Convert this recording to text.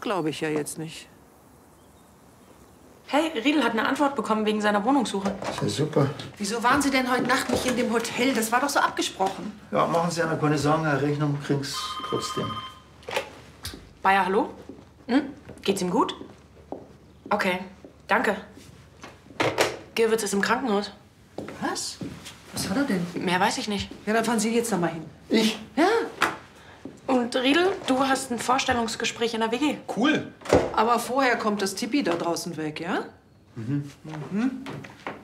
glaube ich ja jetzt nicht. Hey, Riedel hat eine Antwort bekommen wegen seiner Wohnungssuche. Ist ja super. Wieso waren Sie denn heute Nacht nicht in dem Hotel? Das war doch so abgesprochen. Ja, machen Sie einer keine Sorgen, eine Rechnung kriegen's trotzdem. Bayer, hallo? Hm? Geht's ihm gut? Okay, danke. Gewitz ist im Krankenhaus. Was? Was hat er denn? Mehr weiß ich nicht. Ja, dann fahren Sie jetzt noch mal hin. Ich? Ja, Und Riedel, du hast ein Vorstellungsgespräch in der WG. Cool. aber vorher kommt das Tipi da draußen weg, ja?